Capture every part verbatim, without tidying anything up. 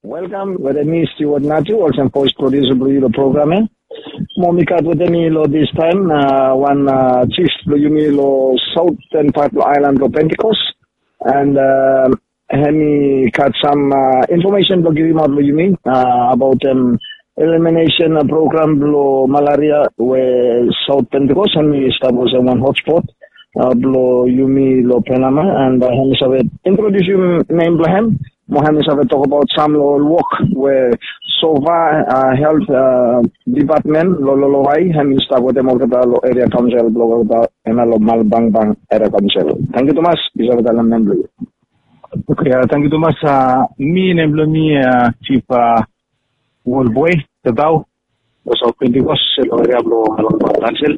Welcome with me, Stuart Natu, also voice producer of the program. Momikat with me lo this time, uh, one uh, chief lo yumi lo southern part lo island lo Pentecost, and uh, hemi got some uh, information lo give out lo yumi uh, about um, elimination uh, program lo malaria where South Pentecost, and we established one hotspot. Uh, blo yumi lo Panama, and uh, hemi sabe introduce you name blahem. Mohammed sabe talk about some lo work where so far uh, health uh, department lo lo lo hai hemi start with them lo area council blo lo ena lo Malbang Bang area council. Thank you Thomas. Bisa dalam name blo. Okay, uh, thank you Thomas. Uh, me name blo me uh, chief uh, Wall Boy Tadao lo South Pentecost lo area blo Malbang council.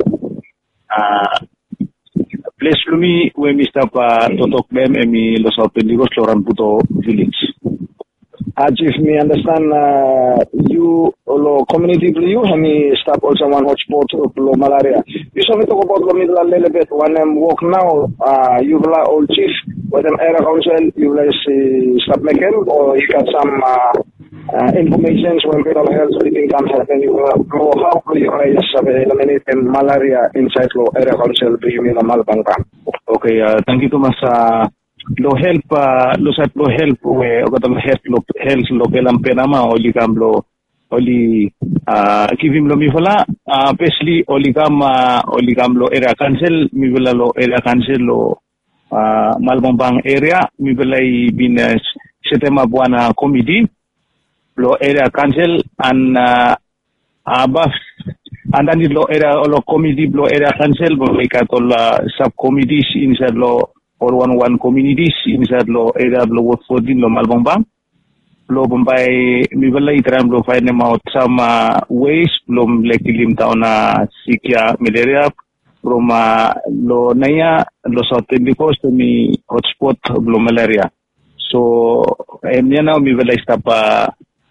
Uh, Place Lumi, we missed up uh, Totok Bem and me Los Pentecost Loramputo village. Uh, Chief, me understand uh, you lo community blue, and me stop also one hotspot of lo malaria. You saw me talk about lo middle a little bit when them walk now. Uh, you will old chief with them area council. You will see stop making or you got some uh, uh, information when people health sleeping can happen. You will go how you guys eliminate malaria inside lo area council. You mean a Malbang Bang. Okay, uh, thank you too much. Uh, lo help uh, lo sat lo help we ogatang help lo health lo kelam penama oli kam lo oli uh, kivim lo mi fala uh, especially oli kam uh, oli kam lo area council mi vela lo area council lo uh, Malbang Bang area mi vela i bin uh, setema buana committee lo area council and uh, above and then lo area lo committee lo area council bo ikatol uh, sub committees inside lo or one one communities inside lo area lo work for din lo Malbang Bang lo bombay mi wala itram lo find them out some uh, ways lo like lim town na sikya malaria from uh, lo naya lo South Pentecost mi hotspot lo malaria so em now mi wala stop uh,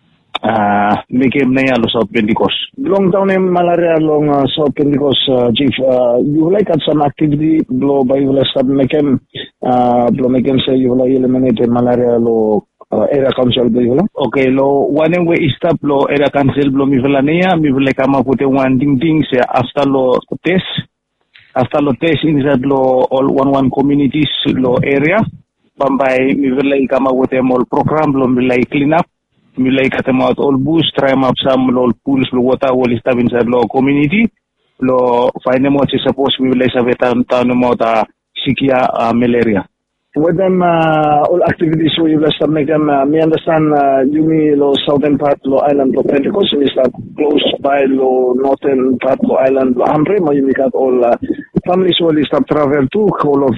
uh make him naya lo South Pentecost long down in malaria long uh, South Pentecost uh, chief uh, you like at some activity blow by you stop make him uh blow make him say you will eliminate malaria lo uh, area council blow okay lo one way stop lo area council blow mi vela naya mi vela kama pute one ding ding se after lo test after lo test inside lo all one one communities lo area bambay mi vela kama pute all program lo mi like clean up mi like at out all boost try map some lo pools lo water will stop inside lo community lo find them what is supposed we will have tan tan mo ta sikia uh, malaria with them uh, all activities we will start make them uh, me understand uh, you me lo southern part lo island lo Pentecost we start close by lo northern part lo island lo Hamre mo you got all uh, families will start travel to all of